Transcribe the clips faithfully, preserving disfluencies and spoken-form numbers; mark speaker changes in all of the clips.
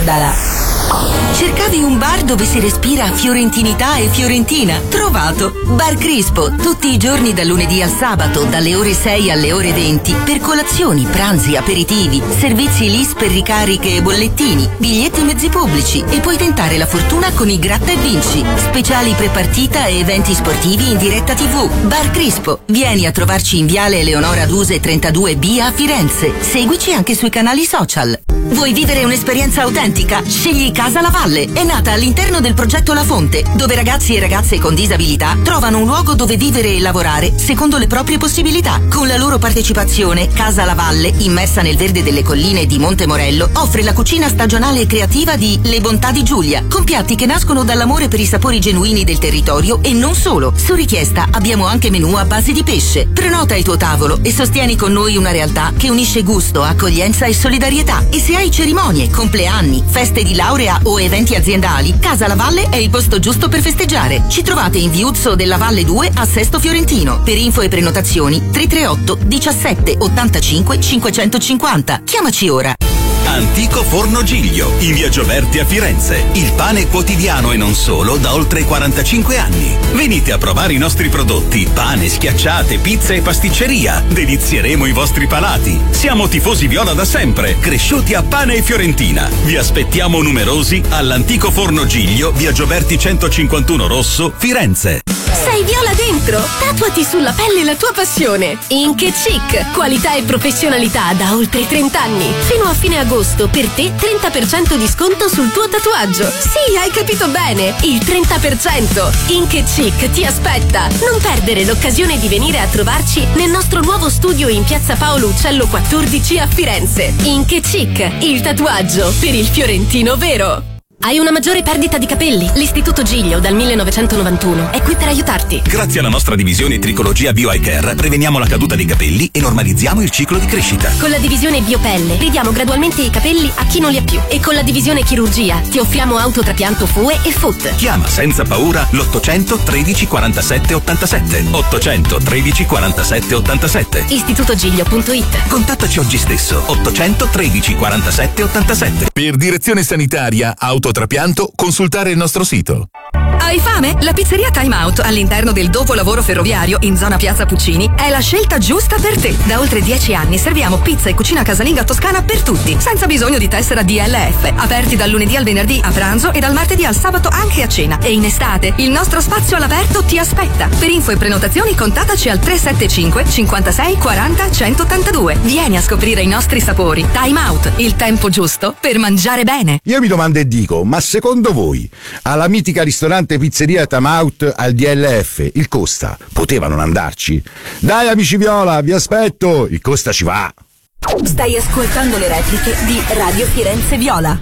Speaker 1: Mandala. Cercavi un bar dove si respira fiorentinità e fiorentina? Trovato! Bar Crispo, tutti i giorni dal lunedì al sabato, dalle ore sei alle ore venti, per colazioni, pranzi, aperitivi, servizi L I S per ricariche e bollettini, biglietti mezzi pubblici e puoi tentare la fortuna con i Gratta e Vinci, speciali prepartita e eventi sportivi in diretta tivù. Bar Crispo, vieni a trovarci in Viale Eleonora Duse trentadue B a Firenze. Seguici anche sui canali social. Vuoi vivere un'esperienza autentica? Scegli Casa La Valle. È nata all'interno del progetto La Fonte, dove ragazzi e ragazze con disabilità trovano un luogo dove vivere e lavorare secondo le proprie possibilità. Con la loro partecipazione, Casa La Valle, immersa nel verde delle colline di Monte Morello, offre la cucina stagionale e creativa di Le Bontà di Giulia, con piatti che nascono dall'amore per i sapori genuini del territorio e non solo. Su richiesta abbiamo anche menù a base di pesce. Prenota il tuo tavolo e sostieni con noi una realtà che unisce gusto, accoglienza e solidarietà. E se hai cerimonie, compleanni, feste di laurea o eventi aziendali, Casa La Valle è il posto giusto per festeggiare. Ci trovate in Viuzzo della Valle due a Sesto Fiorentino. Per info e prenotazioni tre tre otto diciassette ottantacinque cinquecentocinquanta. Chiamaci ora.
Speaker 2: Antico Forno Giglio, in via Gioberti a Firenze. Il pane quotidiano e non solo da oltre quarantacinque anni. Venite a provare i nostri prodotti: pane, schiacciate, pizza e pasticceria. Delizieremo i vostri palati. Siamo tifosi viola da sempre, cresciuti a pane e fiorentina. Vi aspettiamo numerosi all'Antico Forno Giglio, via Gioberti centocinquantuno Rosso, Firenze.
Speaker 3: Sei viola dentro? Tatuati sulla pelle la tua passione. Ink e Chic, qualità e professionalità da oltre trenta anni. Fino a fine agosto per te trenta per cento di sconto sul tuo tatuaggio. Sì, hai capito bene, il trenta per cento. Ink e Chic ti aspetta. Non perdere l'occasione di venire a trovarci nel nostro nuovo studio in piazza Paolo Uccello quattordici a Firenze. Ink e Chic, il tatuaggio per il fiorentino vero. Hai una maggiore perdita di capelli? L'Istituto Giglio dal millenovecentonovantuno è qui per aiutarti.
Speaker 2: Grazie alla nostra divisione Tricologia Bio Eye Care preveniamo la caduta dei capelli e normalizziamo il ciclo di crescita.
Speaker 3: Con la divisione Biopelle ridiamo gradualmente i capelli a chi non li ha più. E con la divisione Chirurgia ti offriamo autotrapianto F U E e F U T.
Speaker 2: Chiama senza paura l'ottocento tredici quarantasette ottantasette. ottocento tredici quarantasette ottantasette.
Speaker 3: istitutogiglio punto it.
Speaker 2: Contattaci oggi stesso. ottocento tredici quarantasette ottantasette.
Speaker 4: Per direzione sanitaria autotrapianto, consultare il nostro sito.
Speaker 5: Hai fame? La pizzeria Time Out all'interno del dopolavoro ferroviario in zona Piazza Puccini è la scelta giusta per te. Da oltre dieci anni serviamo pizza e cucina casalinga toscana per tutti, senza bisogno di tessera D L F. Aperti dal lunedì al venerdì a pranzo e dal martedì al sabato anche a cena. E in estate il nostro spazio all'aperto ti aspetta. Per info e prenotazioni contattaci al tre sette cinque cinquantasei quaranta centottantadue. Vieni a scoprire i nostri sapori. Time Out, il tempo giusto per mangiare bene.
Speaker 6: Io mi domando e dico, ma secondo voi alla mitica ristorante pizzeria Time Out al D L F il Costa poteva non andarci? Dai amici viola, vi aspetto, il Costa ci va.
Speaker 1: Stai ascoltando le repliche di Radio Firenze Viola.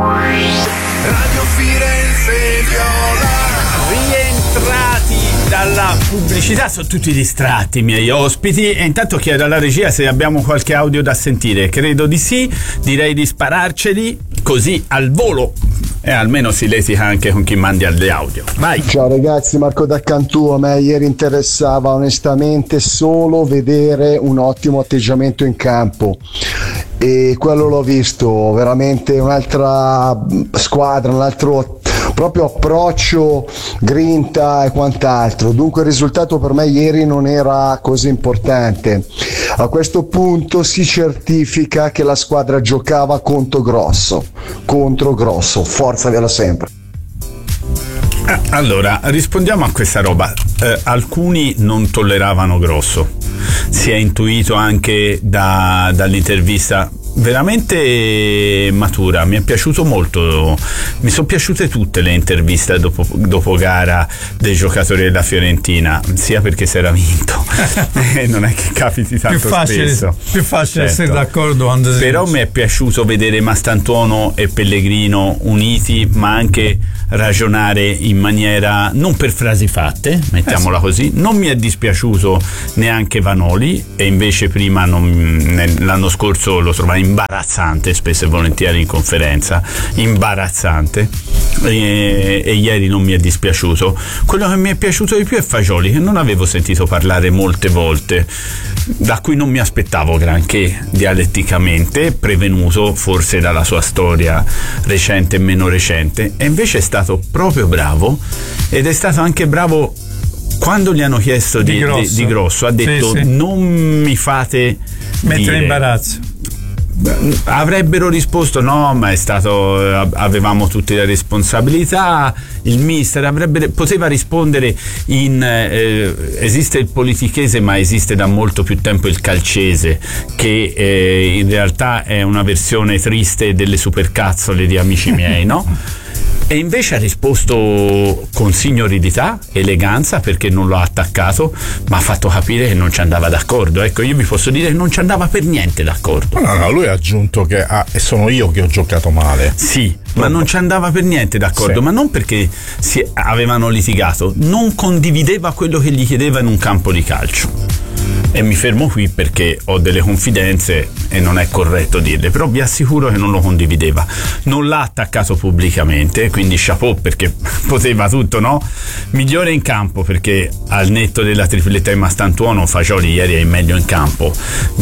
Speaker 7: Radio Firenze Viola.
Speaker 8: Rientrati dalla pubblicità, sono tutti distratti i miei ospiti e intanto chiedo alla regia se abbiamo qualche audio da sentire. Credo di sì, direi di spararceli così al volo e almeno si lesica anche con chi mandi alle audio. Vai.
Speaker 9: Ciao ragazzi, Marco da Cantù. A me ieri interessava onestamente solo vedere un ottimo atteggiamento in campo e quello l'ho visto, veramente un'altra squadra, un altro proprio approccio, grinta e quant'altro. Dunque il risultato per me ieri non era così importante. A questo punto si certifica che la squadra giocava contro grosso, contro grosso, forza viola sempre.
Speaker 8: Allora, rispondiamo a questa roba. Eh, alcuni non tolleravano Grosso. Si è intuito anche da, dall'intervista veramente matura. Mi è piaciuto molto, mi sono piaciute tutte le interviste dopo, dopo gara dei giocatori della Fiorentina, sia perché si era vinto e non è che capiti tanto
Speaker 10: più facile,
Speaker 8: spesso,
Speaker 10: più facile
Speaker 8: certo.
Speaker 10: essere d'accordo quando
Speaker 8: però mi è piaciuto vedere Mastantuono e Pellegrino uniti, ma anche ragionare in maniera non per frasi fatte, mettiamola eh sì. così. Non mi è dispiaciuto neanche Vanoli, e invece prima non, l'anno scorso lo trovai imbarazzante, spesso e volentieri in conferenza, imbarazzante, e, e ieri non mi è dispiaciuto. Quello che mi è piaciuto di più è Fagioli, che non avevo sentito parlare molte volte, da cui non mi aspettavo granché dialetticamente, prevenuto forse dalla sua storia recente e meno recente, e invece è stato proprio bravo, ed è stato anche bravo quando gli hanno chiesto di, di, Grosso. di, di Grosso, ha detto sì, sì. non mi fate
Speaker 10: mettere
Speaker 8: dire.
Speaker 10: in imbarazzo.
Speaker 8: Avrebbero risposto no, ma è stato, avevamo tutte le responsabilità, il mister avrebbe, poteva rispondere in eh, esiste il politichese, ma esiste da molto più tempo il calcese, che eh, in realtà è una versione triste delle supercazzole di Amici miei, no? E invece ha risposto con signorilità, eleganza, perché non l'ha attaccato, ma ha fatto capire che non ci andava d'accordo. Ecco, io vi posso dire che non ci andava per niente d'accordo.
Speaker 11: No, no, lui ha aggiunto che ah, e sono io che ho giocato male.
Speaker 8: Sì, ma non ci andava per niente d'accordo, sì. Ma non perché si avevano litigato, non condivideva quello che gli chiedeva in un campo di calcio. E mi fermo qui perché ho delle confidenze e non è corretto dirle, però vi assicuro che non lo condivideva. Non l'ha attaccato pubblicamente, quindi chapeau, perché poteva tutto, no? Migliore in campo, perché al netto della tripletta di Mastantuono, Fagioli ieri è meglio in campo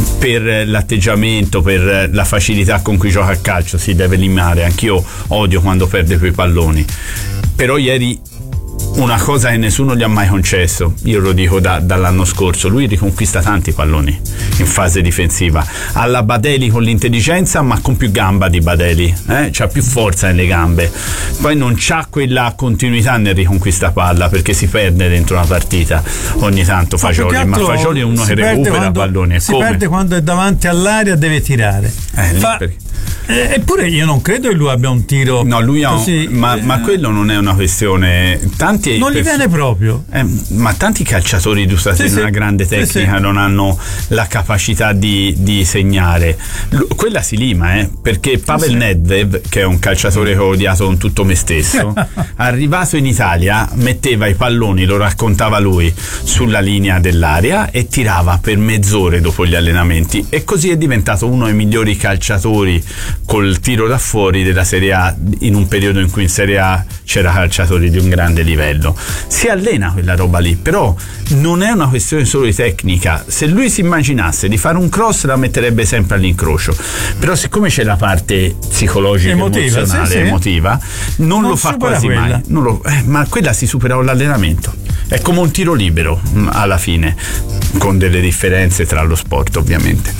Speaker 8: per l'atteggiamento, per la facilità con cui gioca a calcio, si deve limare. Anch'io odio quando perde quei palloni, però ieri una cosa che nessuno gli ha mai concesso, io lo dico da, dall'anno scorso, lui riconquista tanti palloni in fase difensiva, alla Badeli con l'intelligenza, ma con più gamba di Badeli, eh? C'ha più forza nelle gambe, poi non c'ha quella continuità nel riconquista palla, perché si perde dentro una partita ogni tanto Fagioli, ma Fagioli è uno che recupera
Speaker 10: quando,
Speaker 8: palloni,
Speaker 10: si
Speaker 8: come?
Speaker 10: perde quando è davanti all'area, deve tirare.
Speaker 8: Eh,
Speaker 10: Fa, eh, eppure io non credo che lui abbia un tiro.
Speaker 8: No, lui ha
Speaker 10: così,
Speaker 8: un, ma,
Speaker 10: eh,
Speaker 8: ma quello non è una questione. Tanti
Speaker 10: non gli viene proprio.
Speaker 8: Eh, ma tanti calciatori dotati
Speaker 10: sì,
Speaker 8: di
Speaker 10: sì.
Speaker 8: una grande tecnica sì, sì. non hanno la capacità di, di segnare. L- quella si lima, eh, perché Pavel sì, Nedved, che è un calciatore che ho odiato con tutto me stesso, arrivato in Italia metteva i palloni, lo raccontava lui, sulla linea dell'area e tirava per mezz'ore dopo gli allenamenti, e così è diventato uno dei migliori calciatori col tiro da fuori della Serie A, in un periodo in cui in Serie A c'era calciatori di un grande livello. Si allena quella roba lì, però non è una questione solo di tecnica. Se lui si immaginasse di fare un cross, la metterebbe sempre all'incrocio, però siccome c'è la parte psicologica, emotiva, emozionale, sì, sì. emotiva, non, non lo fa quasi quella. mai non lo, eh, ma quella si supera con l'allenamento, è come un tiro libero alla fine, con delle differenze tra lo sport ovviamente.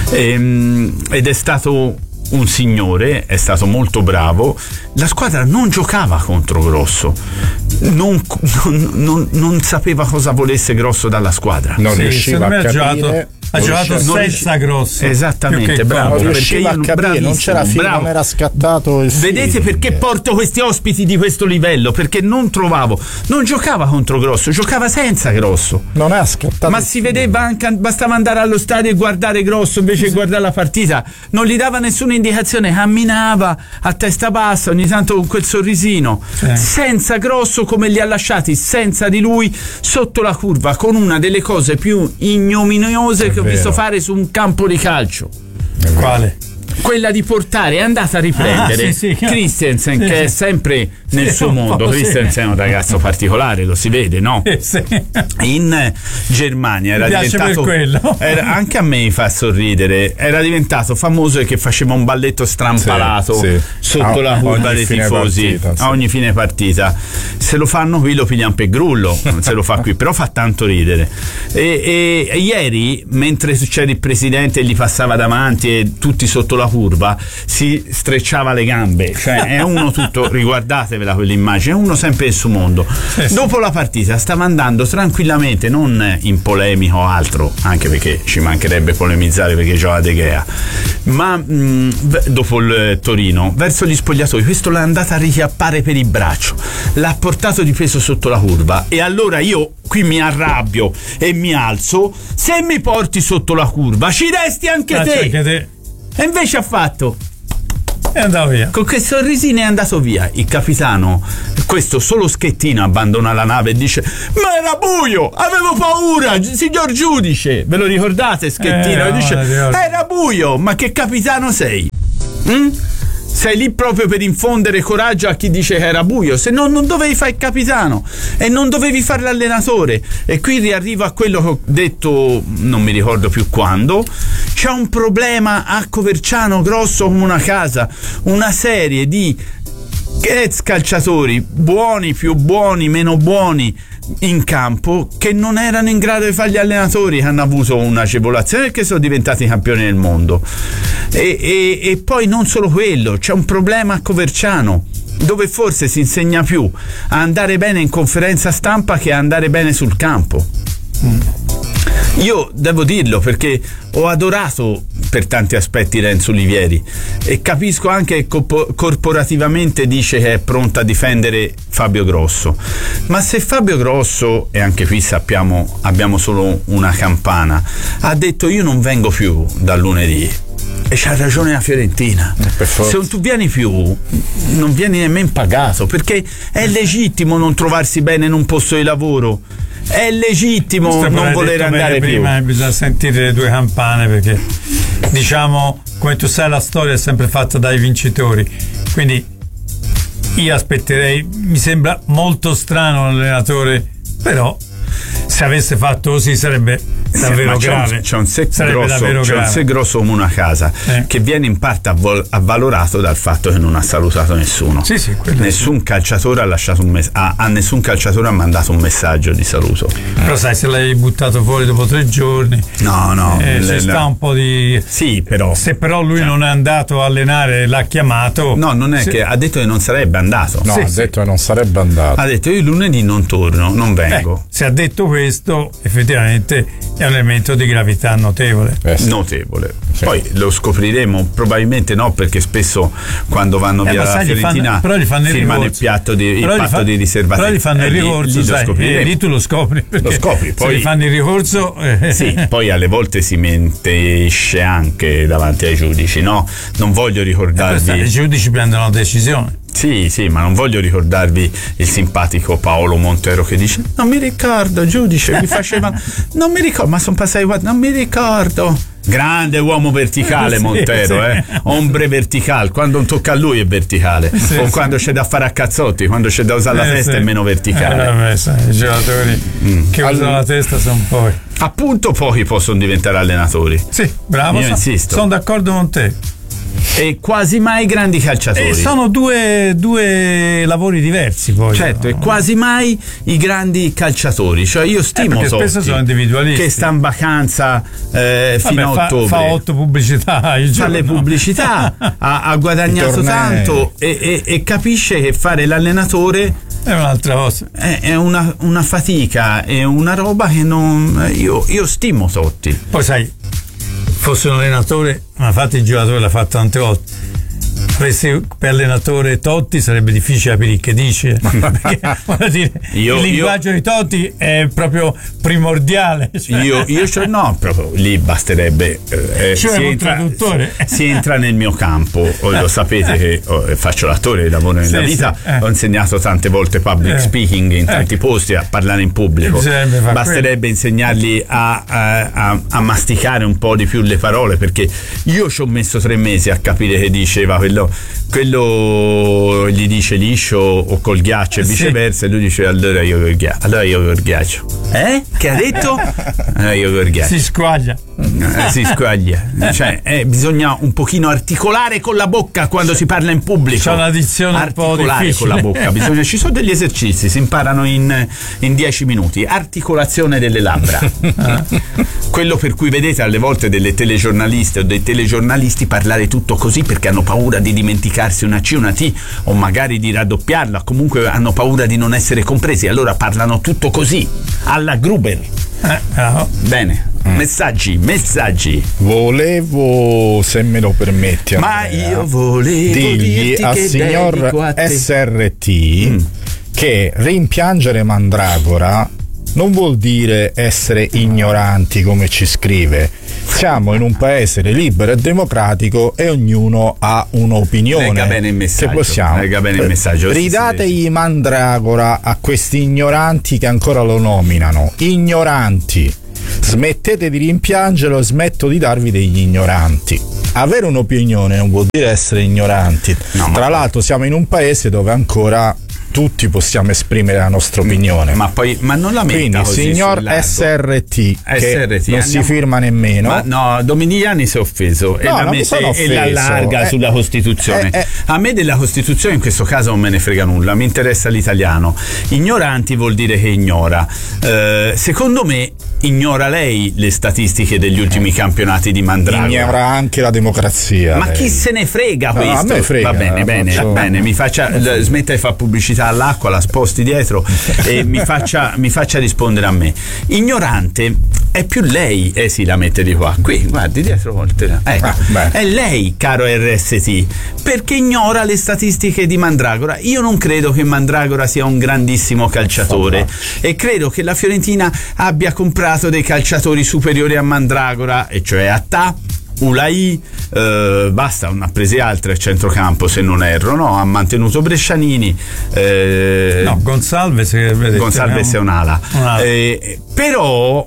Speaker 8: E, ed è stato un signore, è stato molto bravo. La squadra non giocava contro Grosso, non, non, non, non sapeva cosa volesse Grosso dalla squadra,
Speaker 11: non
Speaker 10: sì,
Speaker 11: riusciva a capire.
Speaker 10: Giocato, ha giocato senza Grosso,
Speaker 8: esattamente, bravo,
Speaker 11: non riusciva a capire, non c'era filo, non era scattato il
Speaker 8: vedete
Speaker 11: film.
Speaker 8: Perché porto questi ospiti di questo livello, perché non trovavo, non giocava contro Grosso, giocava senza Grosso,
Speaker 11: non è scattato,
Speaker 8: ma si vedeva anche, bastava andare allo stadio e guardare Grosso invece di guardare la partita, non gli dava nessuna indicazione, camminava a testa bassa, ogni tanto con quel sorrisino, sì. senza Grosso, come li ha lasciati senza di lui sotto la curva, con una delle cose più ignominiose che ho visto fare su un campo di calcio.
Speaker 10: Quale?
Speaker 8: Quella di portare, è andata a riprendere
Speaker 10: ah, sì, sì,
Speaker 8: Christensen, sì, che sì. è sempre nel sì, suo mondo. Christensen è un ragazzo particolare, lo si vede, no? Sì. In Germania era diventato per era, anche a me fa sorridere, era diventato famoso perché faceva un balletto strampalato sì, sì. sotto a, la curva dei tifosi partita, sì. a ogni fine partita. Se lo fanno qui lo pigliano per grullo, se lo fa qui, però fa tanto ridere. E, e, e ieri, mentre c'era il presidente e gli passava davanti e tutti sotto la curva, si strecciava le gambe, cioè è uno tutto, riguardatevela quell'immagine, è uno sempre nel suo mondo. Dopo la partita stava andando tranquillamente, non in polemico o altro, anche perché ci mancherebbe polemizzare perché gioca De Gea, ma mh, dopo il Torino verso gli spogliatoi, questo l'ha andata a richiappare per il braccio, l'ha portato di peso sotto la curva, e allora io qui mi arrabbio e mi alzo, se mi porti sotto la curva ci resti anche te. E invece ha fatto
Speaker 10: E andava via.
Speaker 8: Con che sorrisino è andato via. Il capitano, questo solo Schettino, abbandona la nave e dice: ma era buio, avevo paura, signor giudice. Ve lo ricordate Schettino?
Speaker 10: Eh,
Speaker 8: e dice:
Speaker 10: no,
Speaker 8: era buio. Ma che capitano sei? Mm? Sei lì proprio per infondere coraggio a chi dice che era buio, se no non dovevi fare il capitano e non dovevi fare l'allenatore. E qui riarrivo a quello che ho detto, non mi ricordo più quando. C'è un problema a Coverciano grosso come una casa, una serie di ex calciatori, buoni, più buoni, meno buoni in campo, che non erano in grado di fare gli allenatori, che hanno avuto un'agevolazione perché sono diventati campioni del mondo. E, e, e poi non solo quello, c'è un problema a Coverciano, dove forse si insegna più a andare bene in conferenza stampa che a andare bene sul campo. mm. Io devo dirlo perché ho adorato per tanti aspetti Renzo Olivieri e capisco anche che co- corporativamente dice che è pronto a difendere Fabio Grosso, ma se Fabio Grosso, e anche qui sappiamo abbiamo solo una campana, ha detto io non vengo più dal lunedì, e c'ha ragione la Fiorentina, se non tu vieni più non vieni nemmeno pagato, perché è legittimo non trovarsi bene in un posto di lavoro, è legittimo
Speaker 10: Questo
Speaker 8: non voler andare più.
Speaker 10: Prima bisogna sentire le due campane, perché diciamo, come tu sai, la storia è sempre fatta dai vincitori, quindi io aspetterei, mi sembra molto strano l'allenatore, però se avesse fatto così sarebbe davvero
Speaker 8: sì,
Speaker 10: grave.
Speaker 8: C'è un, c'è un se grosso,
Speaker 10: davvero
Speaker 8: c'è
Speaker 10: grave.
Speaker 8: un se grosso come una casa, eh. che viene in parte avvol- avvalorato dal fatto che non ha salutato nessuno.
Speaker 10: Sì, sì,
Speaker 8: nessun
Speaker 10: sì.
Speaker 8: calciatore ha lasciato un mess- a, a nessun calciatore ha mandato un messaggio di saluto.
Speaker 10: Però sai, se l'hai buttato fuori dopo tre giorni,
Speaker 8: no, no,
Speaker 10: eh,
Speaker 8: le,
Speaker 10: ci
Speaker 8: le...
Speaker 10: sta un po' di.
Speaker 8: Sì, però.
Speaker 10: Se però lui cioè... non è andato a allenare, l'ha chiamato.
Speaker 8: No, non è
Speaker 10: se...
Speaker 8: che ha detto che non sarebbe andato.
Speaker 11: No,
Speaker 10: sì,
Speaker 11: ha
Speaker 10: sì.
Speaker 11: detto che non sarebbe andato.
Speaker 8: Ha detto io lunedì non torno, non vengo.
Speaker 10: Eh, se ha detto questo, effettivamente è un elemento di gravità notevole.
Speaker 8: Eh, sì. Notevole. Sì. Poi lo scopriremo, probabilmente no, perché spesso quando vanno
Speaker 10: eh,
Speaker 8: via la Fiorentina firmano il piatto di, il patto fa, di riservatezza.
Speaker 10: Però gli fanno il ricorso,
Speaker 8: lì,
Speaker 10: sai,
Speaker 8: lì,
Speaker 10: eh, lì tu lo scopri.
Speaker 8: Lo scopri, poi
Speaker 10: se gli fanno il ricorso. Eh.
Speaker 8: Sì, poi alle volte si mentisce anche davanti ai giudici, no? Non voglio ricordarvi.
Speaker 10: Eh, I giudici prendono una decisione.
Speaker 8: Sì, sì, ma non voglio ricordarvi il simpatico Paolo Montero che dice non mi ricordo, giudice, mi faceva non mi ricordo, ma sono passati quattro, non mi ricordo. Grande uomo verticale, sì, Montero, sì. eh ombre verticale, quando non tocca a lui è verticale, sì, o sì. quando c'è da fare a cazzotti, quando c'è da usare eh, la testa sì. è meno verticale.
Speaker 10: Eh, vabbè, sai, i giocatori mm. che usano la testa sono poi
Speaker 8: appunto pochi possono diventare allenatori.
Speaker 10: Sì, bravo,
Speaker 8: io
Speaker 10: so,
Speaker 8: insisto.
Speaker 10: Sono d'accordo con te.
Speaker 8: E quasi mai grandi calciatori.
Speaker 10: E sono due, due lavori diversi poi.
Speaker 8: Certo, no? E quasi mai i grandi calciatori. Cioè io stimo
Speaker 10: eh
Speaker 8: Totti,
Speaker 10: spesso sono individualisti,
Speaker 8: che sta in vacanza eh,
Speaker 10: Vabbè,
Speaker 8: fino a
Speaker 10: fa,
Speaker 8: ottobre.
Speaker 10: Fa otto pubblicità.
Speaker 8: Fa le pubblicità, ha, ha guadagnato tanto e, e, e capisce che fare l'allenatore
Speaker 10: è un'altra cosa.
Speaker 8: È, è una, una fatica, è una roba che non. Io, io stimo Totti.
Speaker 10: Poi sai, fosse un allenatore, ma infatti il giocatore l'ha fatto tante volte, avesse per allenatore Totti sarebbe difficile capire che dice, perché voglio dire, io, il linguaggio io, di Totti è proprio primordiale, cioè.
Speaker 8: io, io cioè, no, proprio lì basterebbe eh,
Speaker 10: cioè
Speaker 8: si,
Speaker 10: un
Speaker 8: entra,
Speaker 10: traduttore.
Speaker 8: si entra nel mio campo, lo sapete che oh, faccio l'attore, lavoro nella sì, vita sì, eh. ho insegnato tante volte public eh. speaking in tanti eh. posti, a parlare in pubblico, basterebbe quello. insegnargli a, a, a, a masticare un po' di più le parole, perché io ci ho messo tre mesi a capire che diceva quello quello gli dice liscio o col ghiaccio e viceversa, sì. E lui dice allora io col ghiaccio, allora io col ghiaccio. Eh? Che ha detto? Allora io col ghiaccio.
Speaker 10: Si squaglia.
Speaker 8: Eh, si squaglia. Cioè, eh, bisogna un pochino articolare con la bocca quando si parla in pubblico.
Speaker 10: C'è una dizione un po' difficile.
Speaker 8: Con la bocca. Bisogna, ci sono degli esercizi, si imparano in, in dieci minuti. Articolazione delle labbra. Quello per cui vedete alle volte delle telegiornaliste o dei telegiornalisti parlare tutto così perché hanno paura di dimenticarsi una C, una T o magari di raddoppiarla, comunque hanno paura di non essere compresi, allora parlano tutto così alla Gruber.
Speaker 10: Eh, no.
Speaker 8: Bene, mm. messaggi, messaggi.
Speaker 11: Volevo, se me lo permetti,
Speaker 8: ma
Speaker 11: Andrea,
Speaker 8: io volevo
Speaker 11: dirgli al signor S R T mm. che rimpiangere Mandragora non vuol dire essere ignoranti come ci scrive. Siamo in un paese libero e democratico e ognuno ha un'opinione.
Speaker 8: Lega bene il messaggio.
Speaker 11: Che possiamo.
Speaker 8: Lega bene il messaggio.
Speaker 11: Ridategli mandragora a questi ignoranti che ancora lo nominano. Ignoranti. Smettete di rimpiangerlo e smetto di darvi degli ignoranti. Avere un'opinione non vuol dire essere ignoranti. No, Tra l'altro siamo in un paese dove ancora tutti possiamo esprimere la nostra opinione.
Speaker 8: Ma poi ma non la metta
Speaker 11: Quindi
Speaker 8: così
Speaker 11: signor S R T che
Speaker 8: S R T,
Speaker 11: non
Speaker 8: andiamo...
Speaker 11: si firma nemmeno.
Speaker 8: Ma no, Dominiani si è offeso e
Speaker 11: no,
Speaker 8: la mette e la allarga
Speaker 11: eh,
Speaker 8: sulla Costituzione.
Speaker 11: eh, eh.
Speaker 8: A me della Costituzione in questo caso non me ne frega nulla, mi interessa l'italiano. Ignoranti vuol dire che ignora. Eh, secondo me ignora lei le statistiche degli ultimi campionati di Mandragora.
Speaker 11: Ignora anche la democrazia.
Speaker 8: Ma
Speaker 11: lei.
Speaker 8: chi se ne frega
Speaker 11: no,
Speaker 8: questo?
Speaker 11: A me frega,
Speaker 8: Va bene, bene,
Speaker 11: faccio...
Speaker 8: bene, mi faccia smetta di fare pubblicità all'acqua, la sposti dietro e mi faccia, mi faccia rispondere a me. Ignorante è più lei, eh sì, la mette di qua, qui, guardi, dietro volte. Ecco, ah, è lei, caro R S T, perché ignora le statistiche di Mandragora. Io non credo che Mandragora sia un grandissimo calciatore oh, e credo che la Fiorentina abbia comprato dei calciatori superiori a Mandragora, e cioè a Ta, Ulai, eh, basta, non ha presi altri a centrocampo se non erro, no? Ha mantenuto Brescianini, eh,
Speaker 10: no, Gonsalves, vedete,
Speaker 8: Gonsalves è un'ala, un'ala. Eh, però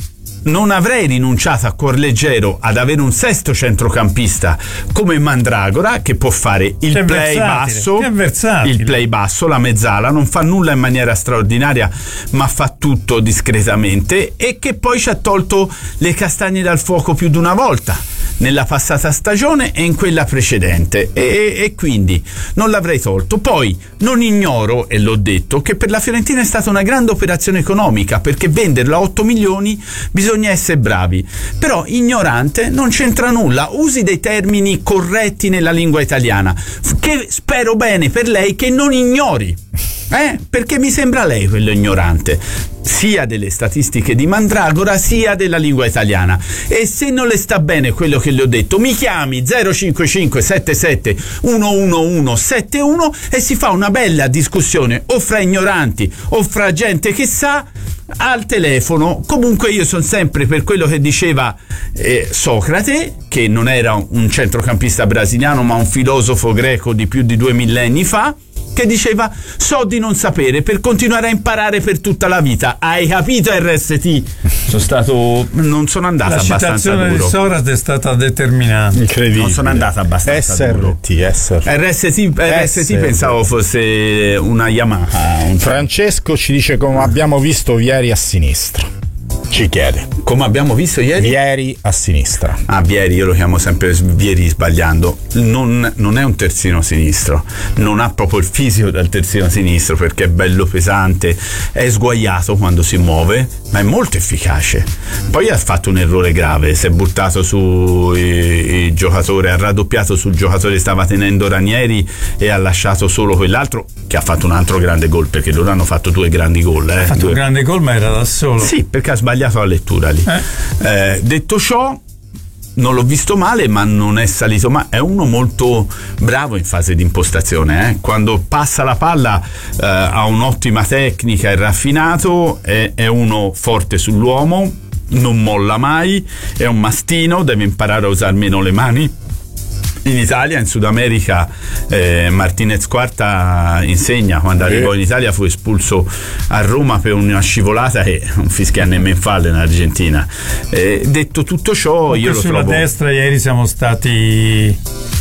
Speaker 8: non avrei rinunciato a cuor leggero ad avere un sesto centrocampista come Mandragora, che può fare il
Speaker 10: che
Speaker 8: play basso, il play basso, la mezzala, non fa nulla in maniera straordinaria ma fa tutto discretamente, e che poi ci ha tolto le castagne dal fuoco più di una volta nella passata stagione e in quella precedente, e, e quindi non l'avrei tolto. Poi non ignoro, e l'ho detto, che per la Fiorentina è stata una grande operazione economica, perché venderlo a otto milioni bisogna essere bravi, però ignorante non c'entra nulla, usi dei termini corretti nella lingua italiana, che spero bene per lei che non ignori, eh? Perché mi sembra lei quello ignorante, sia delle statistiche di Mandragora sia della lingua italiana. E se non le sta bene quello che le ho detto, mi chiami zero cinque cinque sette sette uno uno uno sette uno e si fa una bella discussione o fra ignoranti o fra gente che sa al telefono. Comunque io sono sempre per quello che diceva eh, Socrate, che non era un centrocampista brasiliano ma un filosofo greco di più di due millenni fa, che diceva: so di non sapere per continuare a imparare per tutta la vita. Hai capito, R S T? Sono stato non sono andata
Speaker 10: la
Speaker 8: abbastanza duro.
Speaker 10: La citazione di Socrate è stata determinante.
Speaker 11: Incredibile.
Speaker 8: Non sono andata abbastanza
Speaker 11: S R T,
Speaker 8: duro.
Speaker 11: S R T.
Speaker 8: R S T, R S T pensavo fosse una Yamaha. Un...
Speaker 11: Francesco ci dice: come abbiamo visto ieri a sinistra. Ci chiede.
Speaker 8: Come abbiamo visto ieri?
Speaker 11: Vieri a sinistra.
Speaker 8: Ah, Vieri, io lo chiamo sempre Vieri sbagliando. Non, non è un terzino sinistro, non ha proprio il fisico del terzino sinistro, perché è bello pesante, è sguaiato quando si muove, ma è molto efficace. Poi ha fatto un errore grave, si è buttato su il giocatore, ha raddoppiato sul giocatore che stava tenendo Ranieri e ha lasciato solo quell'altro, che ha fatto un altro grande gol, perché loro hanno fatto due grandi gol. Eh.
Speaker 10: Ha fatto
Speaker 8: due...
Speaker 10: un grande gol, ma era da solo.
Speaker 8: Sì, perché ha sbagliato la lettura lì. Eh. Eh, detto ciò, non l'ho visto male, ma non è salito male. È uno molto bravo in fase di impostazione, eh. Quando passa la palla eh, ha un'ottima tecnica, è raffinato, è, è uno forte sull'uomo, non molla mai, è un mastino, deve imparare a usare meno le mani. In Italia, in Sud America, eh, Martinez Quarta insegna. Quando arrivò in Italia fu espulso a Roma per una scivolata e non fischia nemmeno fallo in Argentina. Eh, detto tutto ciò, comunque io lo
Speaker 10: sulla
Speaker 8: trovo...
Speaker 10: destra ieri siamo stati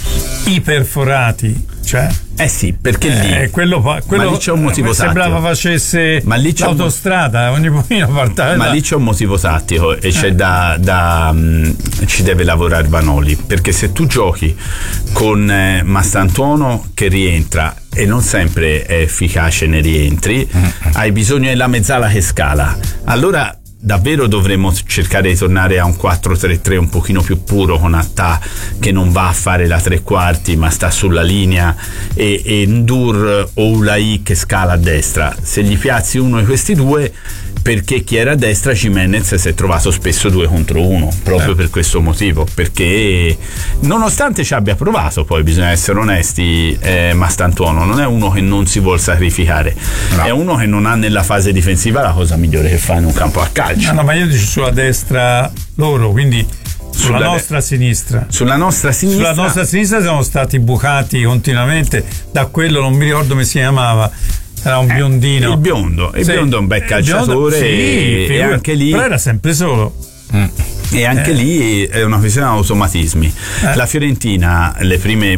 Speaker 10: iperforati, cioè
Speaker 8: eh sì, perché lì
Speaker 10: eh, quello, quello
Speaker 8: ma lì c'è un motivo tattico.
Speaker 10: Sembrava facesse
Speaker 8: ma lì c'è
Speaker 10: l'autostrada,
Speaker 8: un...
Speaker 10: ogni pochino partava.
Speaker 8: Ma lì c'è un motivo tattico e c'è eh. da, da um, ci deve lavorare Vanoli, perché se tu giochi con eh, Mastantuono che rientra e non sempre è efficace nei rientri, mm. hai bisogno della mezzala che scala. Allora davvero dovremmo cercare di tornare a un quattro tre tre un pochino più puro, con Attà che non va a fare la tre quarti ma sta sulla linea, e, e Ndur o Ulai che scala a destra. Se gli piazzi uno di questi due perché chi era a destra, Gimenez, si è trovato spesso due contro uno, proprio eh. per questo motivo, perché nonostante ci abbia provato, poi bisogna essere onesti, eh, Mastantuono non è uno che non si vuol sacrificare, no. è uno che non ha nella fase difensiva la cosa migliore che fa in un campo a calcio.
Speaker 10: No, no, ma io dico sulla destra loro, quindi sulla, sulla nostra de- sinistra.
Speaker 8: Sulla nostra sinistra.
Speaker 10: Sulla nostra sinistra siamo stati bucati continuamente da quello, non mi ricordo come si chiamava. Era un biondino.
Speaker 8: Eh, il biondo, il
Speaker 10: sì.
Speaker 8: biondo è un bel calciatore,
Speaker 10: sì,
Speaker 8: e, e anche lì.
Speaker 10: Però era sempre solo.
Speaker 8: Mm. E anche eh. lì è una questione di automatismi. Eh. La Fiorentina, le prime